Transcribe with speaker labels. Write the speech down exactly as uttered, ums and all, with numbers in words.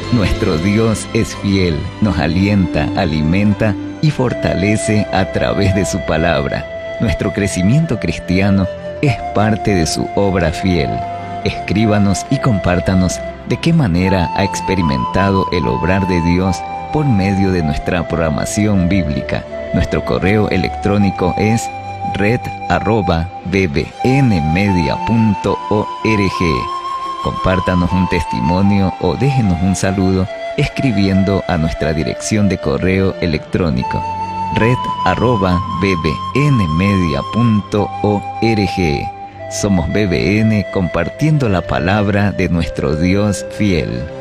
Speaker 1: Nuestro Dios es fiel, nos alienta, alimenta y fortalece a través de su palabra. Nuestro crecimiento cristiano es parte de su obra fiel. Escríbanos y compártanos de qué manera ha experimentado el obrar de Dios por medio de nuestra programación bíblica. Nuestro correo electrónico es red arroba b b n media punto org. Compártanos un testimonio o déjenos un saludo escribiendo a nuestra dirección de correo electrónico red arroba b b n media punto org. Somos B B N compartiendo la palabra de nuestro Dios fiel.